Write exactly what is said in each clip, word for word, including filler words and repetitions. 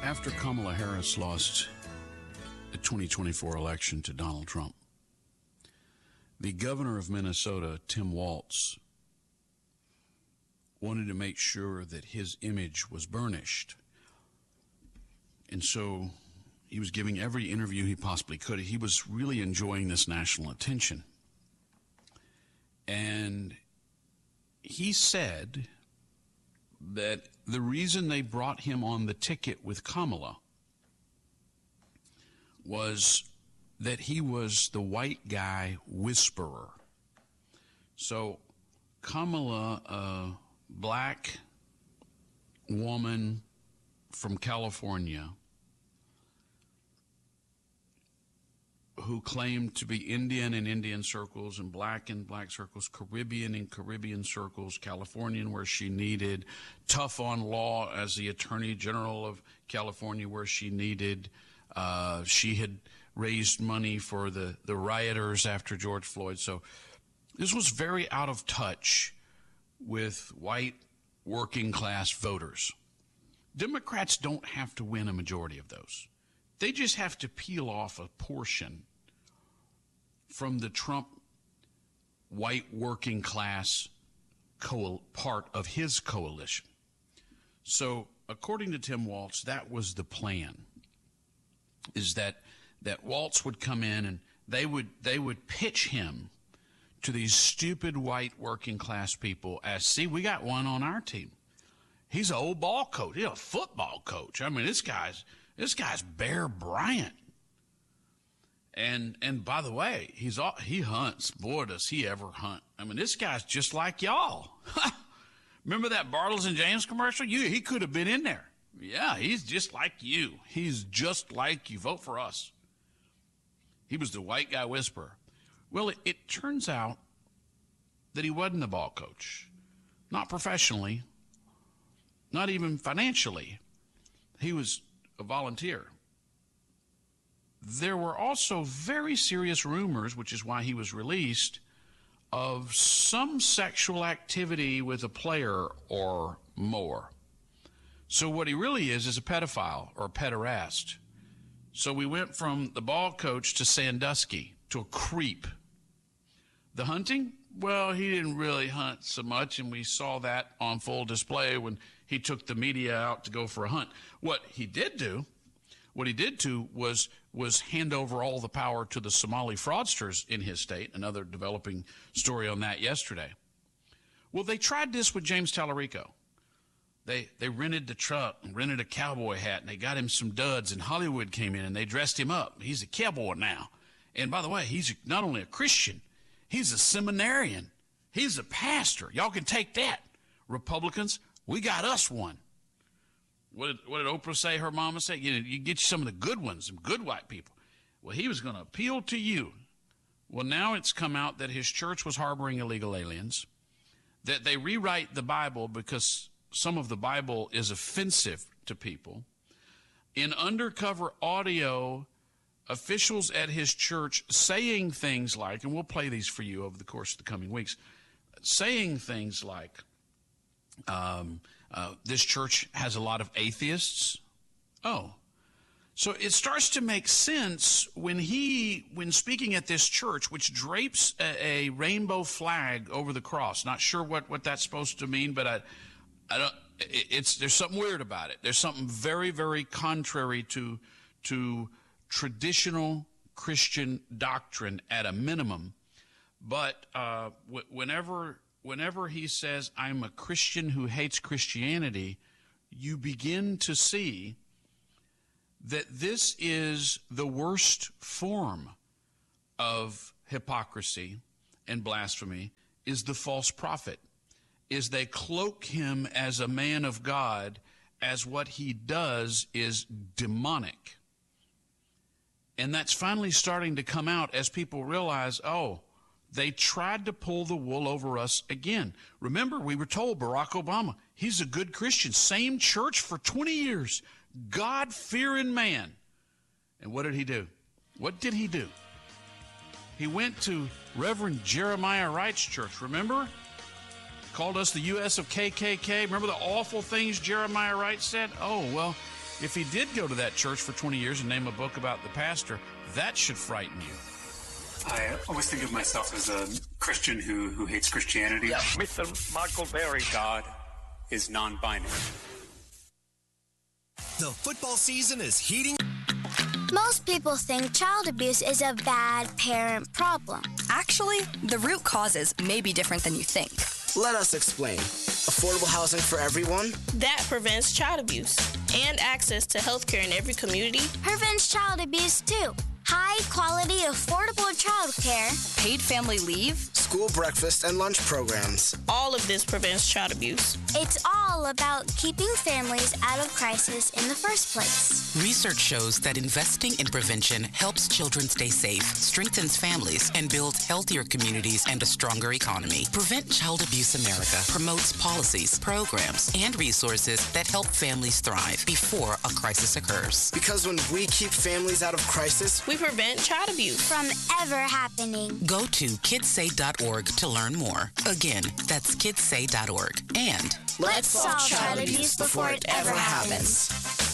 After Kamala Harris lost the twenty twenty-four election to Donald Trump, the governor of Minnesota, Tim Walz, wanted to make sure that his image was burnished. And so he was giving every interview he possibly could. He was really enjoying this national attention. And he said that the reason they brought him on the ticket with Kamala was that he was the white guy whisperer. So Kamala, a black woman from California who claimed to be Indian in Indian circles and black in black circles, Caribbean in Caribbean circles, Californian where she needed, tough on law as the Attorney General of California where she needed. Uh, she had raised money for the, the rioters after George Floyd. So this was very out of touch with white working class voters. Democrats don't have to win a majority of those. They just have to peel off a portion from the Trump white working class co- part of his coalition. So according to Tim Walz, that was the plan, is that that Walz would come in and they would they would pitch him to these stupid white working class people as, see, we got one on our team. He's an old ball coach. He's a football coach. I mean, this guy's this guy's Bear Bryant. And and by the way, he's all, he hunts. Boy, does he ever hunt. I mean, this guy's just like y'all. Remember that Bartles and James commercial? You he could have been in there. Yeah, he's just like you. He's just like you. Vote for us. He was the white guy whisperer. Well, it, it turns out that he wasn't a ball coach. Not professionally. Not even financially. He was a volunteer. There were also very serious rumors, which is why he was released, of some sexual activity with a player or more. So what he really is is a pedophile or a pederast. So we went from the ball coach to Sandusky, to a creep. The hunting? Well, he didn't really hunt so much, and we saw that on full display when he took the media out to go for a hunt. What he did do, what he did do was was hand over all the power to the Somali fraudsters in his state. Another developing story on that yesterday. Well, they tried this with James Tallarico. They they rented the truck and rented a cowboy hat, and they got him some duds, and Hollywood came in, and they dressed him up. He's a cowboy now. And by the way, he's not only a Christian, he's a seminarian. He's a pastor. Y'all can take that. Republicans, we got us one. What did, what did Oprah say, her mama say? You know, you get you some of the good ones, some good white people. Well, he was going to appeal to you. Well, now it's come out that his church was harboring illegal aliens, that they rewrite the Bible because some of the Bible is offensive to people. In undercover audio, officials at his church saying things like, and we'll play these for you over the course of the coming weeks, saying things like, um, uh, this church has a lot of atheists. Oh, so it starts to make sense when he, when speaking at this church, which drapes a, a rainbow flag over the cross. Not sure what, what that's supposed to mean, but I, I don't. It, it's there's something weird about it. There's something very, very contrary to to traditional Christian doctrine at a minimum. But uh, w- whenever whenever he says, "I'm a Christian who hates Christianity," you begin to see that this is the worst form of hypocrisy and blasphemy, is the false prophet, is they cloak him as a man of God, as what he does is demonic. And that's finally starting to come out as people realize, oh, they tried to pull the wool over us again. Remember, we were told Barack Obama, he's a good Christian, same church for twenty years, God-fearing man. And what did he do? What did he do? He went to Reverend Jeremiah Wright's church, remember? Called us the U S of K K K. Remember the awful things Jeremiah Wright said? Oh, well, If he did go to that church for twenty years and name a book about the pastor, that should frighten you. I always think of myself as a Christian who, who hates Christianity. Yeah, Mister Michael Berry. God is non-binary. The football season is heating. Most people think child abuse is a bad parent problem. Actually, the root causes may be different than you think. Let us explain. Affordable housing for everyone? That prevents child abuse. And access to health care in every community. Prevents child abuse, too. High-quality, affordable child care. Paid family leave. School breakfast and lunch programs. All of this prevents child abuse. It's all about keeping families out of crisis in the first place. Research shows that investing in prevention helps children stay safe, strengthens families, and builds healthier communities and a stronger economy. Prevent Child Abuse America promotes policies, programs, and resources that help families thrive before a crisis occurs. Because when we keep families out of crisis, we prevent child abuse from ever happening. Go to kidsay dot org to learn more. Again, that's kidsay dot org. And let's solve child abuse before it ever happens.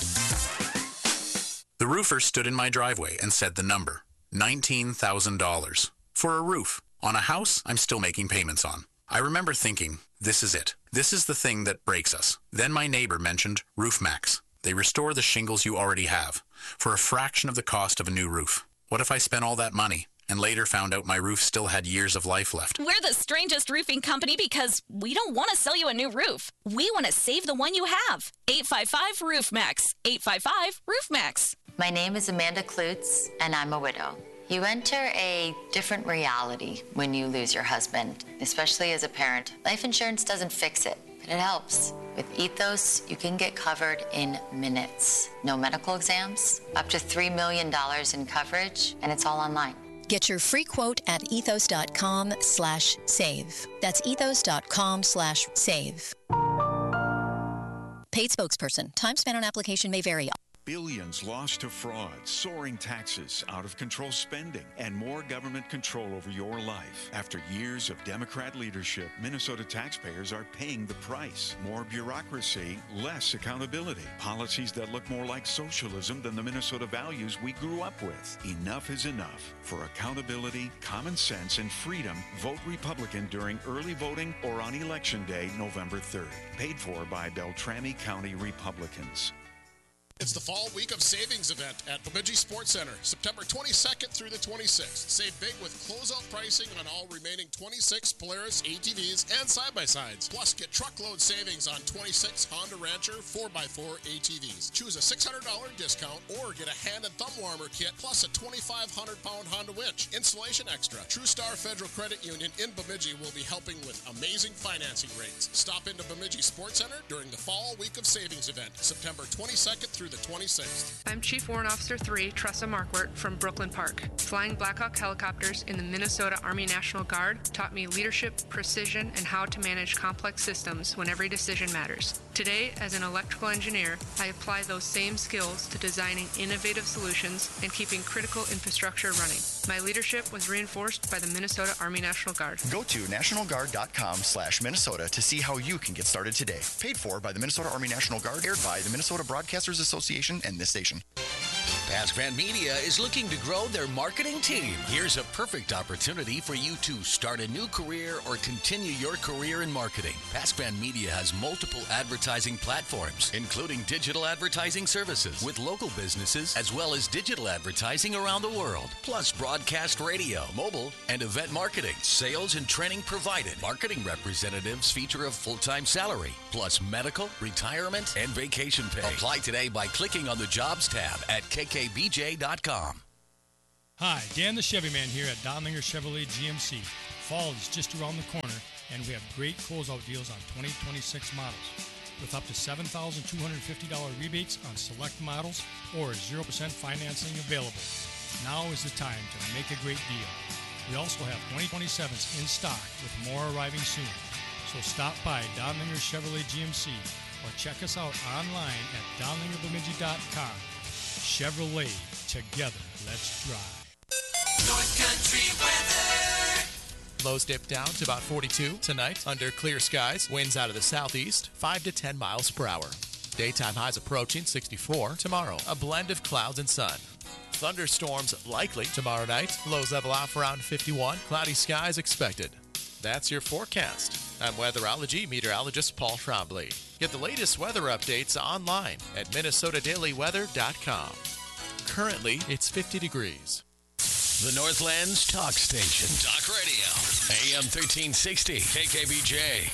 The roofer stood in my driveway and said the number, nineteen thousand dollars. For a roof on a house I'm still making payments on. I remember thinking, this is it. This is the thing that breaks us. Then my neighbor mentioned RoofMax. They restore the shingles you already have for a fraction of the cost of a new roof. What if I spent all that money and later found out my roof still had years of life left? We're the strangest roofing company because we don't want to sell you a new roof. We want to save the one you have. eight five five RoofMax. eight five five RoofMax. My name is Amanda Klutz, and I'm a widow. You enter a different reality when you lose your husband, especially as a parent. Life insurance doesn't fix it, but it helps. With Ethos, you can get covered in minutes. No medical exams, up to three million dollars in coverage, and it's all online. Get your free quote at ethos.com slash save. That's ethos.com slash save. Paid spokesperson. Time spent on application may vary. Billions lost to fraud, soaring taxes, out-of-control spending, and more government control over your life. After years of Democrat leadership, Minnesota taxpayers are paying the price. More bureaucracy, less accountability. Policies that look more like socialism than the Minnesota values we grew up with. Enough is enough. For accountability, common sense, and freedom, vote Republican during early voting or on Election Day, November third. Paid for by Beltrami County Republicans. It's the fall week of savings event at Bemidji Sports Center, September twenty-second through the twenty-sixth. Save big with closeout pricing on all remaining twenty-six Polaris A T Vs and side-by-sides. Plus, get truckload savings on twenty-six Honda Rancher four by four A T Vs. Choose a six hundred dollars discount or get a hand and thumb warmer kit plus a twenty-five hundred pound Honda winch. Installation extra. TrueStar Federal Credit Union in Bemidji will be helping with amazing financing rates. Stop into Bemidji Sports Center during the fall week of savings event, September twenty-second through the twenty-sixth. I'm Chief Warrant Officer three, Tressa Markwart from Brooklyn Park. Flying Black Hawk helicopters in the Minnesota Army National Guard taught me leadership, precision, and how to manage complex systems when every decision matters. Today, as an electrical engineer, I apply those same skills to designing innovative solutions and keeping critical infrastructure running. My leadership was reinforced by the Minnesota Army National Guard. Go to nationalguard.com slash Minnesota to see how you can get started today. Paid for by the Minnesota Army National Guard, aired by the Minnesota Broadcasters Association and this station. PaskVan Media is looking to grow their marketing team. Here's a perfect opportunity for you to start a new career or continue your career in marketing. PaskVan Media has multiple advertising platforms, including digital advertising services with local businesses, as well as digital advertising around the world, plus broadcast radio, mobile, and event marketing. Sales and training provided. Marketing representatives feature a full-time salary, plus medical, retirement, and vacation pay. Apply today by clicking on the Jobs tab at K K B J dot com. Hi, Dan the Chevy Man here at Donlinger Chevrolet G M C. Fall is just around the corner, and we have great closeout deals on twenty twenty-six models with up to seven thousand two hundred fifty dollars rebates on select models or zero percent financing available. Now is the time to make a great deal. We also have twenty twenty-sevens in stock with more arriving soon. So stop by Donlinger Chevrolet G M C or check us out online at donlinger bemidji dot com. Chevrolet, together, let's drive. North Country weather. Lows dip down to about forty-two tonight under clear skies. Winds out of the southeast, five to ten miles per hour. Daytime highs approaching sixty-four. Tomorrow, a blend of clouds and sun. Thunderstorms likely tomorrow night. Lows level off around fifty-one. Cloudy skies expected. That's your forecast. I'm weatherology meteorologist Paul Trombley. Get the latest weather updates online at minnesota daily weather dot com. Currently, it's fifty degrees. The Northland's talk station. Talk radio. A M thirteen sixty. K K B J.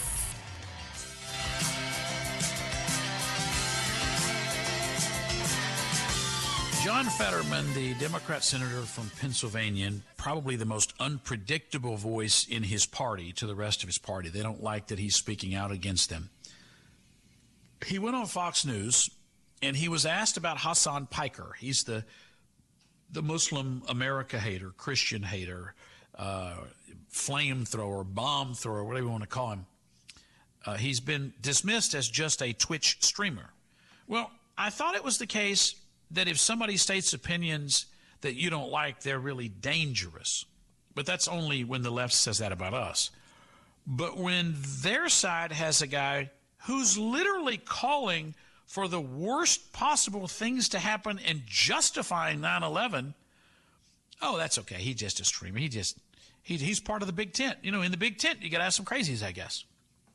John Fetterman, the Democrat senator from Pennsylvania, probably the most unpredictable voice in his party to the rest of his party. They don't like that he's speaking out against them. He went on Fox News, and he was asked about Hassan Piker. He's the the Muslim America hater, Christian hater, uh, flamethrower, bomb thrower, whatever you want to call him. Uh, he's been dismissed as just a Twitch streamer. Well, I thought it was the case that if somebody states opinions that you don't like, they're really dangerous. But that's only when the left says that about us. But when their side has a guy who's literally calling for the worst possible things to happen and justifying nine eleven, oh, that's okay. He's just a streamer. He just he, he's part of the big tent. You know, in the big tent, you got to have some crazies, I guess.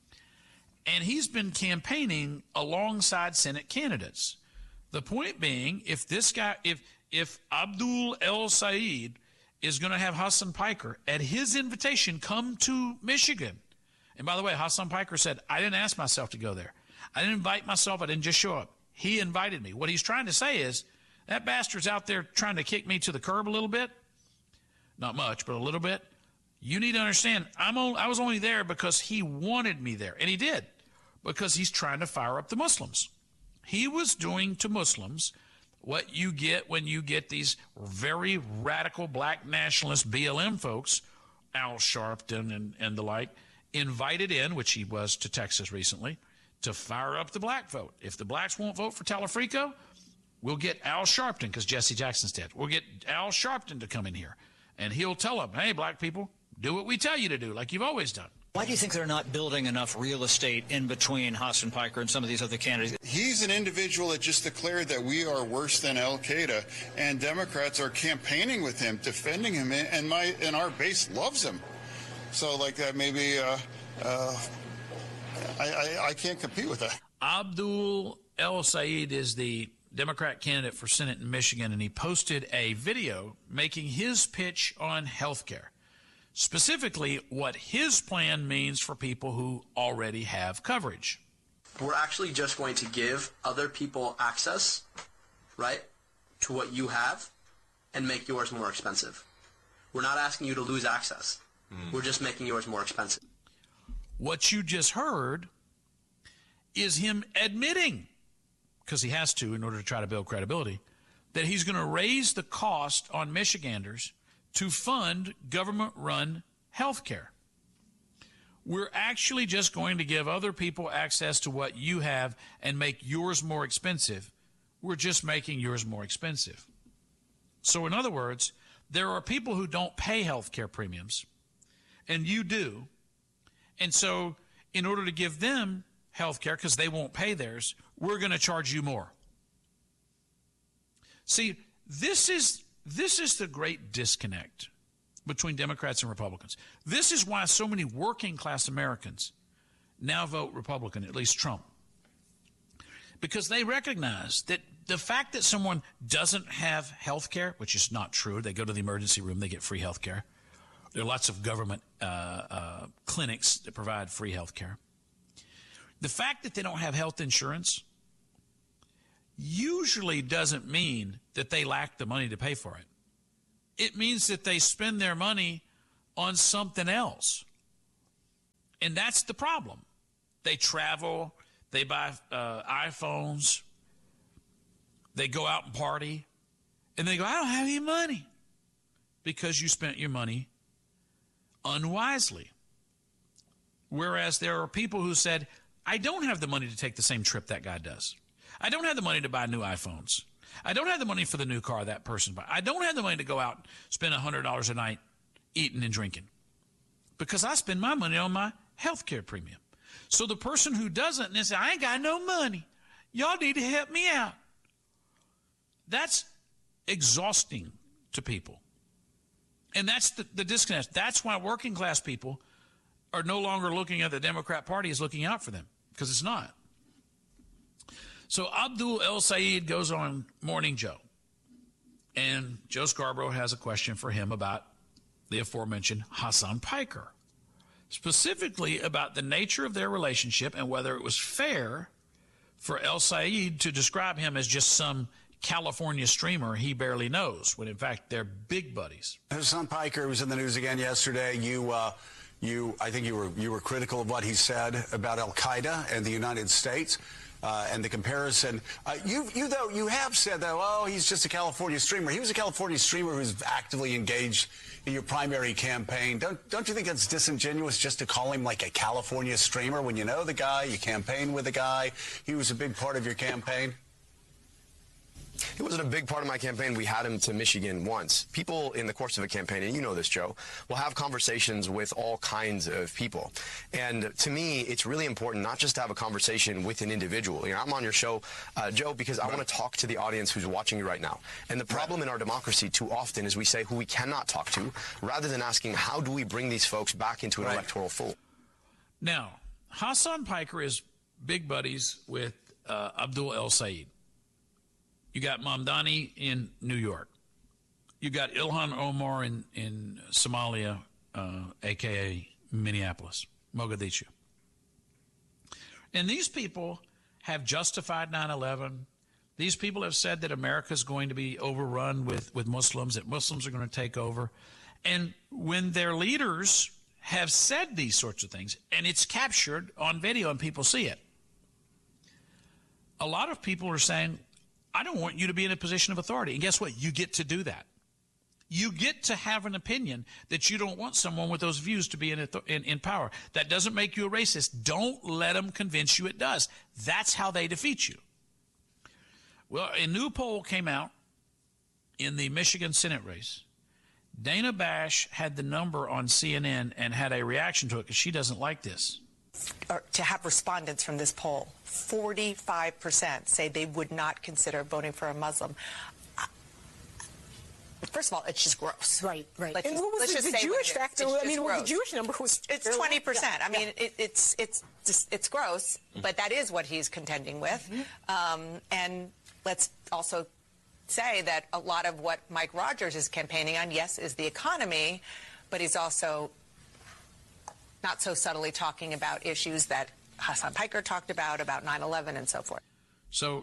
And he's been campaigning alongside Senate candidates. The point being, if this guy, if if Abdul El Sayed is going to have Hassan Piker at his invitation come to Michigan, and by the way, Hassan Piker said, I didn't ask myself to go there. I didn't invite myself. I didn't just show up. He invited me. What he's trying to say is, that bastard's out there trying to kick me to the curb a little bit. Not much, but a little bit. You need to understand, I'm only, I was only there because he wanted me there. And he did, because he's trying to fire up the Muslims. He was doing to Muslims what you get when you get these very radical black nationalist B L M folks, Al Sharpton and, and the like, invited in, which he was to Texas recently, to fire up the black vote. If the blacks won't vote for Telefrico, we'll get Al Sharpton, because Jesse Jackson's dead. We'll get Al Sharpton to come in here, and he'll tell them, hey, black people, do what we tell you to do, like you've always done. Why do you think they're not building enough real estate in between Hassan Piker and some of these other candidates? He's an individual that just declared that we are worse than Al-Qaeda, and Democrats are campaigning with him, defending him, and my and our base loves him. So like that, maybe uh, uh, I, I, I can't compete with that. Abdul El Sayed is the Democrat candidate for Senate in Michigan, and he posted a video making his pitch on health care. Specifically, what his plan means for people who already have coverage. We're actually just going to give other people access, right, to what you have and make yours more expensive. We're not asking you to lose access. Mm. We're just making yours more expensive. What you just heard is him admitting, because he has to in order to try to build credibility, that he's going to raise the cost on Michiganders to fund government-run health care. We're actually just going to give other people access to what you have and make yours more expensive. We're just making yours more expensive. So in other words, there are people who don't pay health care premiums, and you do. And so in order to give them health care, because they won't pay theirs, we're going to charge you more. See, this is... This is the great disconnect between Democrats and Republicans. This is why so many working-class Americans now vote Republican, at least Trump, because they recognize that the fact that someone doesn't have health care, which is not true, they go to the emergency room, they get free health care. There are lots of government uh, uh, clinics that provide free health care. The fact that they don't have health insurance usually doesn't mean that they lack the money to pay for it. It means that they spend their money on something else. And that's the problem. They travel, they buy uh, iPhones, they go out and party, and they go, I don't have any money. Because you spent your money unwisely. Whereas there are people who said, I don't have the money to take the same trip that guy does. I don't have the money to buy new iPhones. I don't have the money for the new car that person buys. I don't have the money to go out and spend one hundred dollars a night eating and drinking because I spend my money on my health care premium. So the person who doesn't and says, I ain't got no money, Y'all need to help me out. That's exhausting to people. And that's the, the disconnect. That's why working class people are no longer looking at the Democrat Party as looking out for them, because it's not. So Abdul El Sayed goes on Morning Joe, and Joe Scarborough has a question for him about the aforementioned Hasan Piker, specifically about the nature of their relationship and whether it was fair for El Sayed to describe him as just some California streamer he barely knows, when in fact they're big buddies. Hasan Piker was in the news again yesterday. You, uh, you, I think you were you were critical of what he said about Al Qaeda and the United States. Uh, and the comparison, uh, you, you though, you have said that, oh, he's just a California streamer. He was a California streamer who's actively engaged in your primary campaign. Don't, don't you think that's disingenuous just to call him like a California streamer when you know the guy, you campaign with the guy, he was a big part of your campaign? It wasn't a big part of my campaign. We had him to Michigan once. People in the course of a campaign, and you know this, Joe, will have conversations with all kinds of people. And to me, it's really important not just to have a conversation with an individual. You know, I'm on your show, uh, Joe, because I want to talk to the audience who's watching you right now. And the problem in our democracy too often is we say who we cannot talk to, rather than asking how do we bring these folks back into an Right. electoral fold. Now, Hasan Piker is big buddies with uh, Abdul El Sayed. You got Mamdani in New York. You got Ilhan Omar in, in Somalia, uh, a k a. Minneapolis, Mogadishu. And these people have justified nine eleven. These people have said that America is going to be overrun with, with Muslims, that Muslims are going to take over. And when their leaders have said these sorts of things, and it's captured on video and people see it, a lot of people are saying, I don't want you to be in a position of authority. And guess what? You get to do that. You get to have an opinion that you don't want someone with those views to be in, in, in power. That doesn't make you a racist. Don't let them convince you it does. That's how they defeat you. Well, a new poll came out in the Michigan Senate race. Dana Bash had the number on C N N and had a reaction to it because she doesn't like this. Or to have respondents from this poll, forty-five percent say they would not consider voting for a Muslim. First of all, it's just gross. Right, right. Let's And just, what was let's the- just the say Jewish what it is. factor? It's I just mean, well, the gross. Jewish number was It's fairly- twenty percent. yeah, I mean, it, it's it's just, it's gross, but that is what he's contending with. Mm-hmm. Um, and let's also say that a lot of what Mike Rogers is campaigning on, yes, is the economy, but he's also not so subtly talking about issues that Hasan Piker talked about, about nine eleven and so forth. So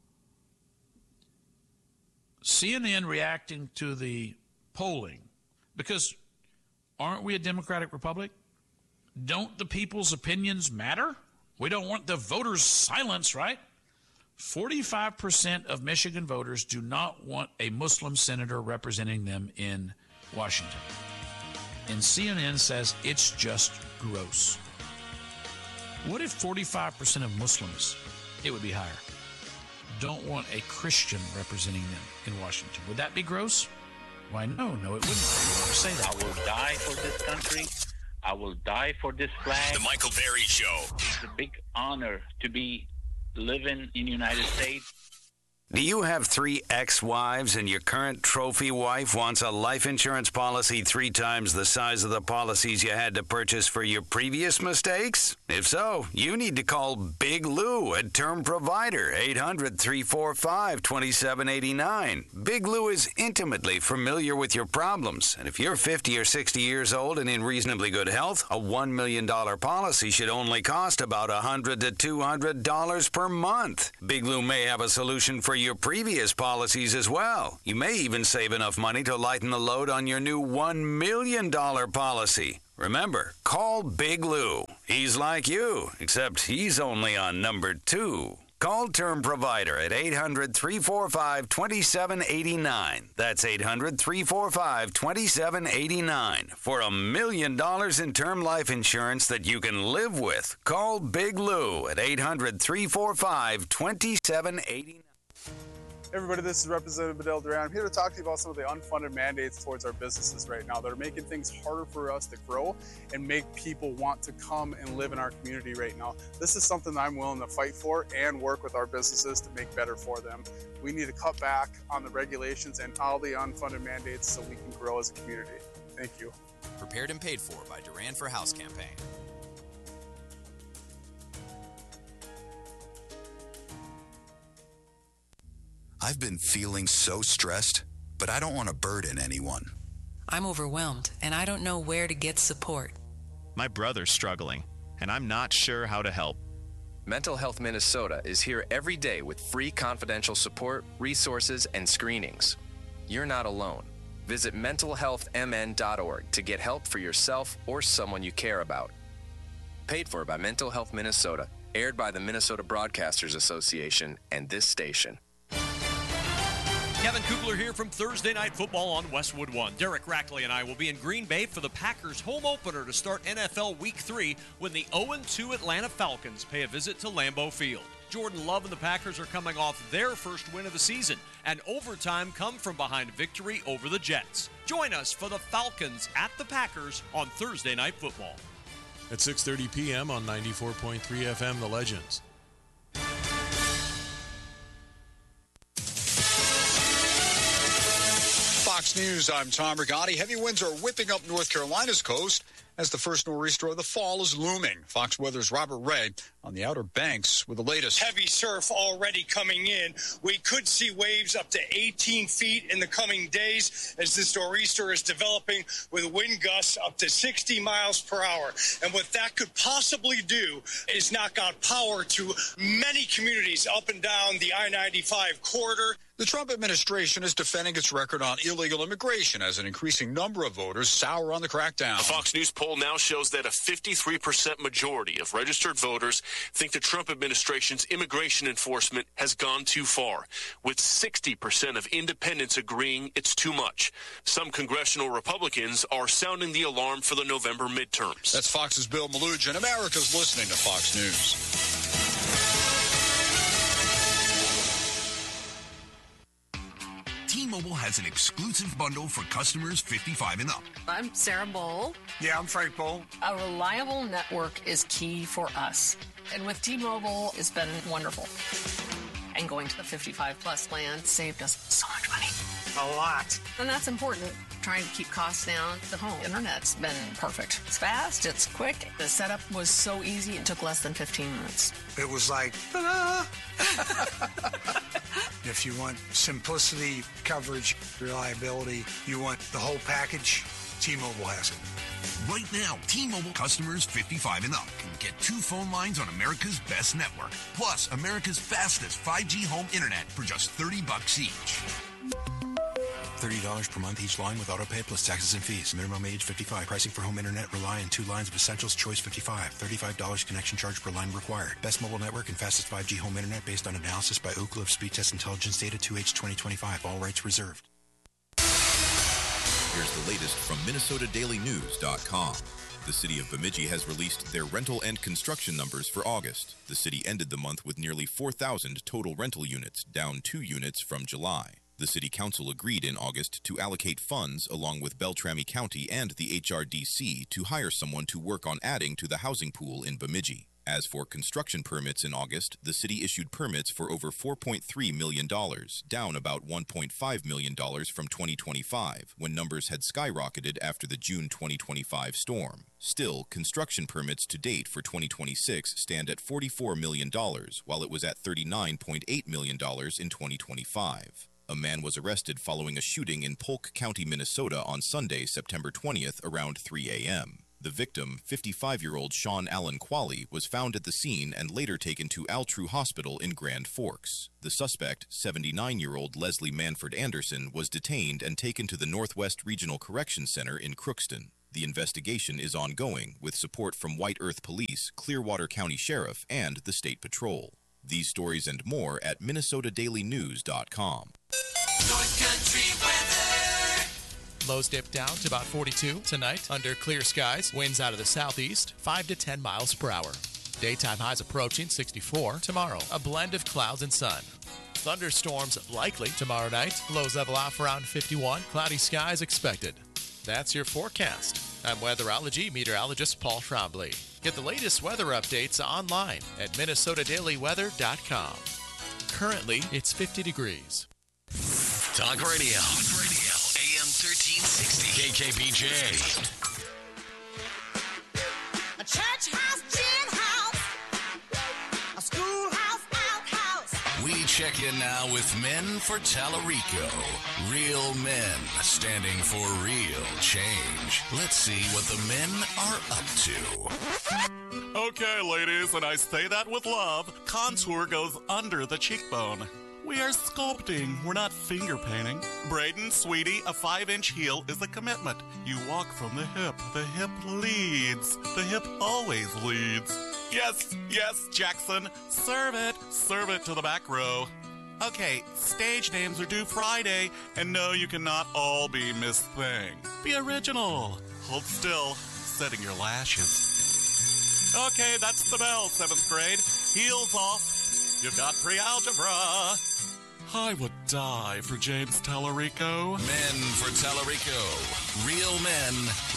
C N N reacting to the polling, because aren't we a democratic republic? Don't the people's opinions matter? We don't want the voters' silence, right? forty-five percent of Michigan voters do not want a Muslim senator representing them in Washington. And C N N says it's just gross. What if forty-five percent of Muslims, it would be higher, don't want a Christian representing them in Washington? Would that be gross? Why, no, no, it wouldn't. Never say that. I will die for this country. I will die for this flag. The Michael Berry Show. It's a big honor to be living in the United States. Do you have three ex-wives and your current trophy wife wants a life insurance policy three times the size of the policies you had to purchase for your previous mistakes? If so, you need to call Big Lou at Term Provider, eight hundred, three four five, two seven eight nine. Big Lou is intimately familiar with your problems, and if you're fifty or sixty years old and in reasonably good health, a one million dollars policy should only cost about one hundred to two hundred dollars per month. Big Lou may have a solution for your previous policies as well. You may even save enough money to lighten the load on your new one million dollars policy. Remember, call Big Lou. He's like you, except he's only on number two. Call Term Provider at eight hundred, three four five, two seven eight nine. That's eight hundred, three four five, two seven eight nine. For a million dollars in term life insurance that you can live with, call Big Lou at eight hundred, three four five, two seven eight nine. Everybody, this is Representative Bedell Duran. I'm here to talk to you about some of the unfunded mandates towards our businesses right now that are making things harder for us to grow and make people want to come and live in our community right now. This is something that I'm willing to fight for and work with our businesses to make better for them. We need to cut back on the regulations and all the unfunded mandates so we can grow as a community. Thank you. Prepared and paid for by Duran for House campaign. I've been feeling so stressed, but I don't want to burden anyone. I'm overwhelmed, and I don't know where to get support. My brother's struggling, and I'm not sure how to help. Mental Health Minnesota is here every day with free confidential support, resources, and screenings. You're not alone. Visit mental health m n dot org to get help for yourself or someone you care about. Paid for by Mental Health Minnesota, aired by the Minnesota Broadcasters Association and this station. Kevin Kugler here from Thursday Night Football on Westwood One. Derek Rackley and I will be in Green Bay for the Packers home opener to start N F L Week three when the oh and two Atlanta Falcons pay a visit to Lambeau Field. Jordan Love and the Packers are coming off their first win of the season, and overtime come from behind victory over the Jets. Join us for the Falcons at the Packers on Thursday Night Football. At six thirty p.m. on ninety-four point three F M, The Legends. Fox News, I'm Tom Rigotti. Heavy winds are whipping up North Carolina's coast as the first nor'easter of the fall is looming. Fox Weather's Robert Ray on the Outer Banks with the latest. Heavy surf already coming in. We could see waves up to eighteen feet in the coming days as this nor'easter is developing with wind gusts up to sixty miles per hour. And what that could possibly do is knock out power to many communities up and down the I ninety-five corridor. The Trump administration is defending its record on illegal immigration as an increasing number of voters sour on the crackdown. A Fox News poll now shows that a fifty-three percent majority of registered voters think the Trump administration's immigration enforcement has gone too far, with sixty percent of independents agreeing it's too much. Some congressional Republicans are sounding the alarm for the November midterms. That's Fox's Bill Maloogian, and America's listening to Fox News. T-Mobile has an exclusive bundle for customers fifty-five and up. I'm Sarah Bowl. Yeah, I'm Frank Bowl. A reliable network is key for us. And with T-Mobile, it's been wonderful. And going to the fifty-five plus plan saved us so much money. A lot. And that's important. Trying to keep costs down. The home internet's been perfect. It's fast, it's quick. The setup was so easy, it took less than fifteen minutes. It was like, ta-da! If you want simplicity, coverage, reliability, you want the whole package, T-Mobile has it. Right now, T-Mobile customers fifty-five and up can get two phone lines on America's best network, plus America's fastest five G home internet for just thirty bucks each. thirty dollars per month each line with autopay plus taxes and fees. Minimum age fifty-five. Pricing for home internet rely on two lines of Essentials Choice fifty-five. thirty-five dollars connection charge per line required. Best mobile network and fastest five G home internet based on analysis by Ookla of Speed Test Intelligence Data two H twenty twenty-five. All rights reserved. Here's the latest from Minnesota Daily News dot com. The city of Bemidji has released their rental and construction numbers for August. The city ended the month with nearly four thousand total rental units, down two units from July. The City Council agreed in August to allocate funds, along with Beltrami County and the H R D C, to hire someone to work on adding to the housing pool in Bemidji. As for construction permits in August, the city issued permits for over four point three million dollars, down about one point five million dollars from twenty twenty-five, when numbers had skyrocketed after the June twenty twenty-five storm. Still, construction permits to date for twenty twenty-six stand at forty-four million dollars, while it was at thirty-nine point eight million dollars in twenty twenty-five. A man was arrested following a shooting in Polk County, Minnesota on Sunday, September twentieth, around three a.m. The victim, fifty-five-year-old Sean Allen Qualley, was found at the scene and later taken to Altru Hospital in Grand Forks. The suspect, seventy-nine-year-old Leslie Manford Anderson, was detained and taken to the Northwest Regional Correction Center in Crookston. The investigation is ongoing, with support from White Earth Police, Clearwater County Sheriff, and the State Patrol. These stories and more at Minnesota Daily News dot com. North Country weather. Lows dip down to about forty-two tonight under clear skies. Winds out of the southeast, five to ten miles per hour. Daytime highs approaching sixty-four tomorrow. A blend of clouds and sun. Thunderstorms likely tomorrow night. Lows level off around fifty-one. Cloudy skies expected. That's your forecast. I'm weatherology meteorologist Paul Trombley. Get the latest weather updates online at minnesota daily weather dot com. Currently, it's fifty degrees. Talk radio. Talk radio. A M thirteen sixty. K K B J. A church house, gin house, a schoolhouse, outhouse. We check in now with Men for Tallarico. Real men standing for real change. Let's see what the men are up to. Okay, ladies, and I say that with love. Contour goes under the cheekbone. We are sculpting. We're not finger painting. Braden, sweetie, a five-inch heel is a commitment. You walk from the hip. The hip leads. The hip always leads. Yes, yes, Jackson. Serve it. Serve it to the back row. Okay, stage names are due Friday, and no, you cannot all be Miss Thing. Be original. Hold still, setting your lashes. Okay, that's the bell, seventh grade. Heels off. You've got pre-algebra. I would die for James Tallarico. Men for Tallarico. Real men.